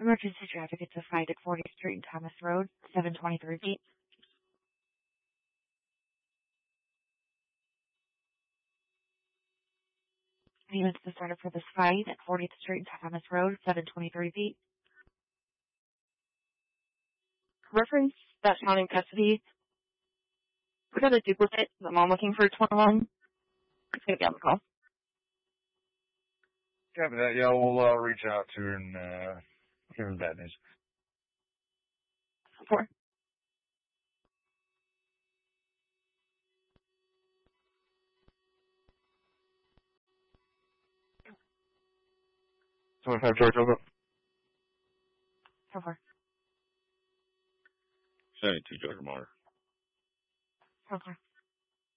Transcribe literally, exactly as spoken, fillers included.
Emergency traffic is defined at fortieth Street and Thomas Road, seven twenty-three feet. Units to start up for this fight at fortieth Street and Thomas Road, seven twenty-three feet. Reference that found in custody. We got a duplicate. The mom looking for twenty-one. It's going to be on the call. Copy that. Yeah, we'll uh, reach out to her and uh, give her bad news. Four. twenty-five George, over. So far. seventy-two George Moore. So far.